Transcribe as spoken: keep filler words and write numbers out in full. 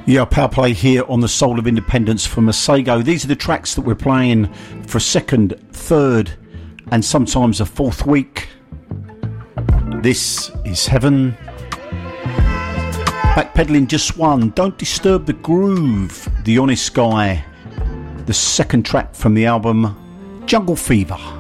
Yeah, Power Play here on the Soul of Independence for Masego. These are the tracks that we're playing for a second, third, and sometimes a fourth week. This is Heaven. Backpedaling just one. Don't Disturb the Groove, The Honest Guy. The second track from the album, Jungle Fever.